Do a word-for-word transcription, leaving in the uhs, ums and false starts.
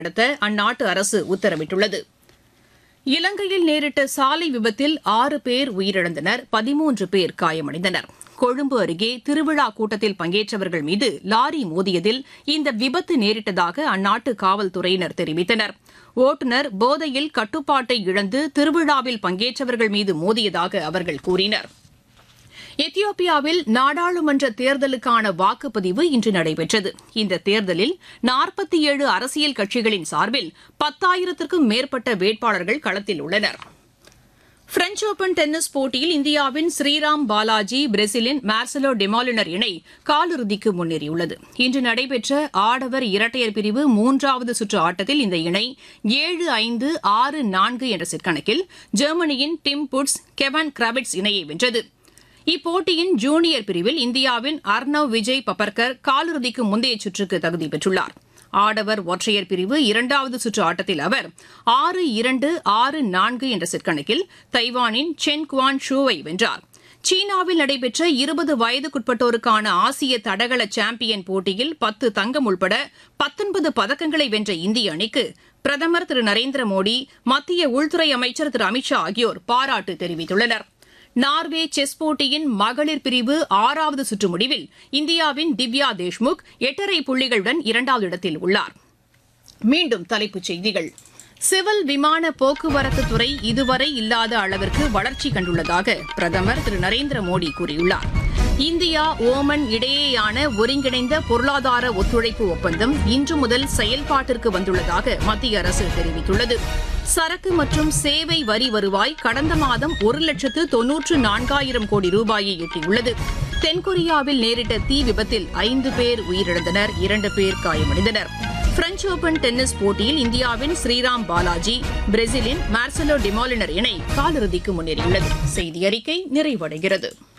நடத்த அந்நாட்டு அரசு உத்தரவிட்டுள்ளது. இலங்கையில் நேரிட்ட சாலை விபத்தில் ஆறு பேர் உயிரிழந்தனர், பதிமூன்று பேர் காயமடைந்தனர். கொழும்பு அருகே திருவிழா கூட்டத்தில் பங்கேற்றவர்கள் மீது லாரி மோதியதில் இந்த விபத்து நேரிட்டதாக அந்நாட்டு காவல்துறையினர் தெரிவித்தனர். ஓட்டுநர் போதையில் கட்டுப்பாட்டை இழந்து திருவிழாவில் பங்கேற்றவர்கள் மீது மோதியதாக அவர்கள் கூறினர். எத்தியோப்பியாவில் நாடாளுமன்ற தேர்தலுக்கான வாக்குப்பதிவு இன்று நடைபெற்றது. இந்த தேர்தலில் நாற்பத்தி ஏழு அரசியல் கட்சிகளின் சார்பில் பத்தாயிரத்திற்கும் மேற்பட்ட வேட்பாளர்கள் களத்தில் உள்ளனர். பிரெஞ்ச் ஓபன் டென்னிஸ் போட்டியில் இந்தியாவின் ஸ்ரீராம் பாலாஜி பிரேசிலின் மார்செலோ டெமாலினர் இணை காலிறுதிக்கு முன்னேறியுள்ளது. இன்று நடைபெற்ற ஆடவர் இரட்டையர் பிரிவு மூன்றாவது சுற்று ஆட்டத்தில் இந்த இணை ஏழு ஐந்து ஆறு நான்கு என்ற செட் கணக்கில் ஜெர்மனியின் டிம் புட்ஸ் கெவன் கிராவிட்ஸ் இணையை வென்றது. இப்போட்டியின் ஜூனியர் பிரிவில் இந்தியாவின் அர்ணவ் விஜய் பப்பர்கர் காலிறுதிக்கு முந்தைய சுற்றுக்கு தகுதி பெற்றுள்ளார். ஆடவர் ஒற்றையர் பிரிவு இரண்டாவது சுற்று ஆட்டத்தில் அவர் ஆறு இரண்டு ஆறு நான்கு என்ற செட் கணக்கில் தைவானின் சென் குவான் ஷூவை வென்றார். சீனாவில் நடைபெற்ற இருபது வயதுக்குட்பட்டோருக்கான ஆசிய தடகள சாம்பியன் போட்டியில் பத்து தங்கம் உள்பட பத்தொன்பது பதக்கங்களை வென்ற இந்திய அணிக்கு பிரதமர் திரு நரேந்திர மோடி, மத்திய உள்துறை அமைச்சர் திரு அமித் ஷா ஆகியோர் பாராட்டு தெரிவித்துள்ளனர். நார்வே செஸ் போட்டியின் மகளிர் பிரிவு ஆறாவது சுற்று முடிவில் இந்தியாவின் திவ்யா தேஷ்முக் எட்டரை புள்ளிகளுடன் இரண்டாவது இடத்தில் உள்ளார். மீண்டும் தலைப்புச் செய்திகள். சிவில் விமான போக்குவரத்து துறை இதுவரை இல்லாத அளவிற்கு வளர்ச்சி கண்டுள்ளதாக பிரதமர் திரு நரேந்திர மோடி கூறியுள்ளார். இந்தியா ஓமன் இடையேயான ஒருங்கிணைந்த பொருளாதார ஒத்துழைப்பு ஒப்பந்தம் இன்று முதல் செயல்பாட்டிற்கு வந்துள்ளதாக மத்திய அரசு தெரிவித்துள்ளது. சரக்கு மற்றும் சேவை வரி வருவாய் கடந்த மாதம் ஒரு லட்சத்து தொன்னூற்று நான்காயிரம் கோடி ரூபாயை எட்டியுள்ளது. தென்கொரியாவில் நேரிட்ட தீ விபத்தில் ஐந்து பேர் உயிரிழந்தனர், இரண்டு பேர் காயமடைந்தனர். பிரெஞ்ச் ஓபன் டென்னிஸ் போட்டியில் இந்தியாவின் ஸ்ரீராம் பாலாஜி பிரேசிலின் மார்செலோ டெமாலினர் இணை காலிறுதிக்கு முன்னேறியுள்ளது. செய்தி அறிக்கை நிறைவடைகிறது.